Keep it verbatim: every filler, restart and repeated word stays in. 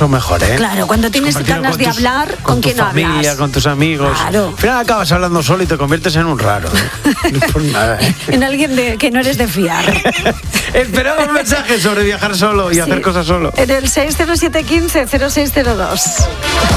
mucho mejor, ¿eh? Claro, cuando tienes ganas de hablar, ¿con, con quién tu familia, hablas? con tus amigos. Claro. Al final acabas hablando solo y te conviertes en un raro, ¿eh? No por nada, ¿eh? En alguien de, que no eres de fiar. Esperamos mensajes sobre viajar solo y Sí. hacer cosas solo. En el seis cero siete uno cinco cero seis cero dos.